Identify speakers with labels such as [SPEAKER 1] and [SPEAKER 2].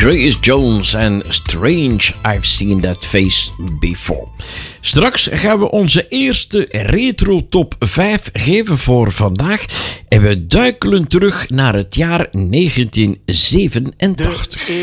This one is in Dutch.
[SPEAKER 1] Grace Jones en Strange, I've Seen That Face Before. Straks gaan we onze eerste retro top 5 geven voor vandaag. En we duikelen terug naar het jaar 1987.